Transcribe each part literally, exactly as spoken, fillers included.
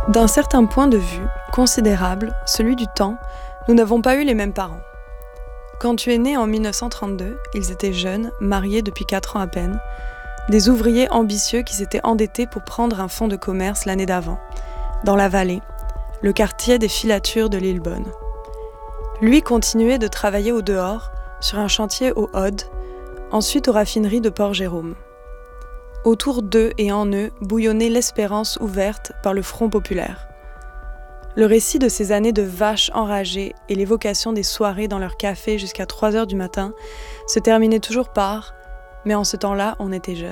D'un certain point de vue, considérable, celui du temps, nous n'avons pas eu les mêmes parents. Quand tu es né en mille neuf cent trente-deux, ils étaient jeunes, mariés depuis quatre ans à peine, des ouvriers ambitieux qui s'étaient endettés pour prendre un fonds de commerce l'année d'avant, dans la vallée, le quartier des filatures de Lillebonne. Lui continuait de travailler au dehors, sur un chantier au Aude, ensuite aux raffineries de Port-Jérôme. Autour d'eux et en eux bouillonnait l'espérance ouverte par le Front populaire. Le récit de ces années de vaches enragées et l'évocation des soirées dans leur café jusqu'à trois heures du matin se terminait toujours par « mais en ce temps-là, on était jeunes ».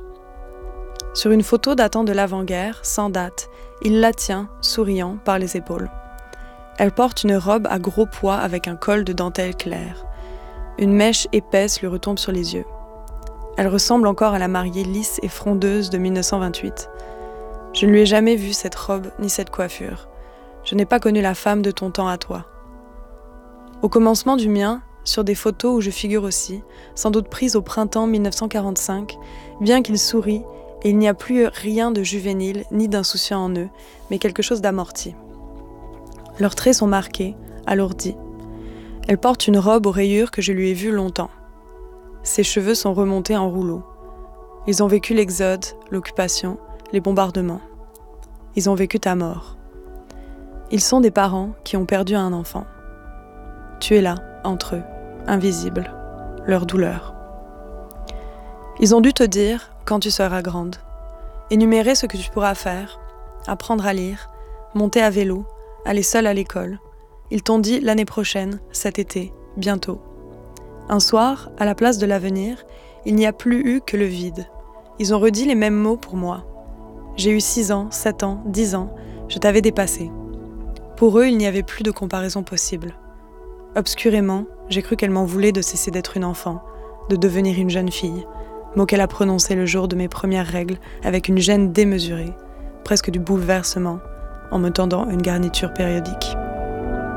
Sur une photo datant de l'avant-guerre, sans date, il la tient, souriant, par les épaules. Elle porte une robe à gros pois avec un col de dentelle claire. Une mèche épaisse lui retombe sur les yeux. Elle ressemble encore à la mariée lisse et frondeuse de mille neuf cent vingt-huit. Je ne lui ai jamais vu cette robe ni cette coiffure. Je n'ai pas connu la femme de ton temps à toi. Au commencement du mien, sur des photos où je figure aussi, sans doute prises au printemps mille neuf cent quarante-cinq, bien qu'ils sourient, et il n'y a plus rien de juvénile ni d'insouciant en eux, mais quelque chose d'amorti. Leurs traits sont marqués, alourdis. Elle porte une robe aux rayures que je lui ai vue longtemps. Ses cheveux sont remontés en rouleau. Ils ont vécu l'exode, l'occupation, les bombardements. Ils ont vécu ta mort. Ils sont des parents qui ont perdu un enfant. Tu es là, entre eux, invisible, leur douleur. Ils ont dû te dire, quand tu seras grande, énumérer ce que tu pourras faire, apprendre à lire, monter à vélo, aller seule à l'école. Ils t'ont dit l'année prochaine, cet été, bientôt. Un soir, à la place de l'avenir, il n'y a plus eu que le vide. Ils ont redit les mêmes mots pour moi. J'ai eu six ans, sept ans, dix ans, je t'avais dépassé. Pour eux, il n'y avait plus de comparaison possible. Obscurément, j'ai cru qu'elle m'en voulait de cesser d'être une enfant, de devenir une jeune fille, mot qu'elle a prononcé le jour de mes premières règles avec une gêne démesurée, presque du bouleversement, en me tendant une garniture périodique.